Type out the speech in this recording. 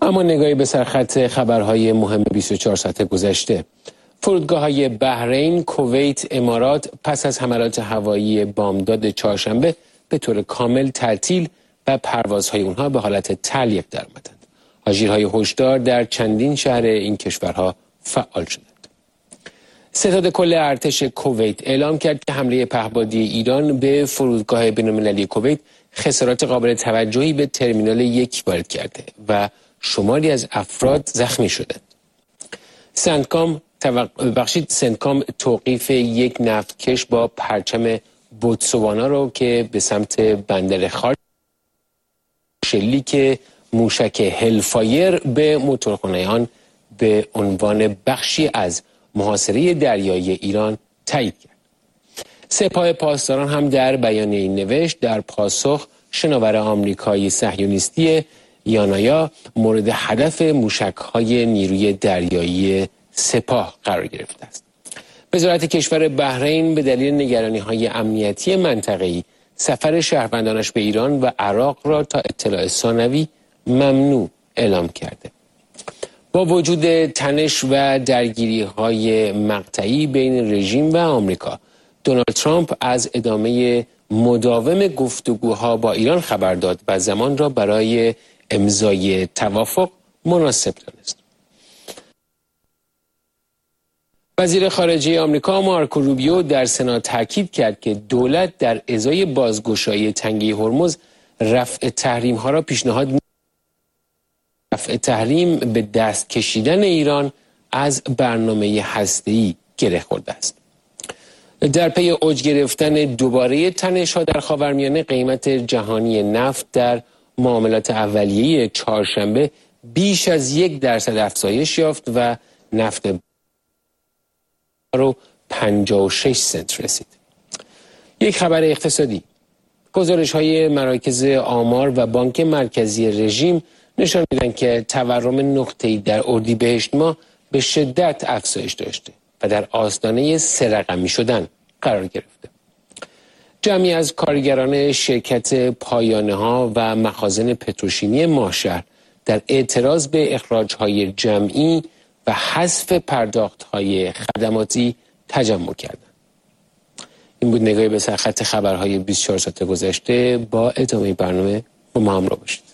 اما نگاهی به سرخط خبرهای مهم 24 ساعت گذشته. فرودگاه‌های بحرین، کویت، امارات پس از حملات هوایی بامداد چهارشنبه به طور کامل تعطیل و پروازهای اونها به حالت تعلیق درآمدند. آژیرهای هشدار در چندین شهر این کشورها فعال شدند. ستاد کل ارتش کویت اعلام کرد که حمله پهپادی ایران به فرودگاه بین‌المللی کویت خسارات قابل توجهی به ترمینال 1 وارد کرده و شماری از افراد زخمی شدند. سنتکام توقیف یک نفتکش با پرچم بوتسوانا رو که به سمت بندر خارج شلیک موشک هلفایر به موتورخانه آن به عنوان بخشی از محاصره دریایی ایران تایید کرد. سپاه پاسداران هم در بیانیه‌ای نوشت در پاسخ شناور آمریکایی صهیونیستی یانایا مورد هدف موشک‌های نیروی دریایی سپاه قرار گرفته است. وزارت کشور بحرین به دلیل نگرانی‌های امنیتی منطقه‌ای سفر شهروندانش به ایران و عراق را تا اطلاع ثانوی ممنوع اعلام کرده. با وجود تنش و درگیری‌های مقطعی بین رژیم و آمریکا، دونالد ترامپ از ادامه مداوم گفتگوها با ایران خبر داد و زمان را برای امضای توافق مناسب دانست. وزیر خارجه آمریکا مارکو روبیو در سنا تاکید کرد که دولت در ازای بازگشایی تنگه هرمز رفع تحریم‌ها را پیشنهاد می‌کند. رفع تحریم به دست کشیدن ایران از برنامه هسته‌ای گره خورده است. در پی اوج گرفتن دوباره تنش‌ها در خاورمیانه، قیمت جهانی نفت در معاملات اولیه چهارشنبه بیش از 1% افزایش یافت و نفت رو 56 سنت رسید. یک خبر اقتصادی. گزارش‌های مراکز آمار و بانک مرکزی رژیم نشان می‌دهند که تورم نقطه‌ای در اردیبهشت ماه به شدت افزایش داشته و در آستانه 3 رقمی شدن قرار گرفته. جمعی از کارگران شرکت پایانه‌ها و مخازن پتروشیمی ماهشهر در اعتراض به اخراج‌های جمعی و حذف پرداخت‌های خدماتی تجمع کردند. این بود نگاهی به سرخط خبرهای 24 ساعت گذشته. با ادامه برنامه با ما همراه باشید.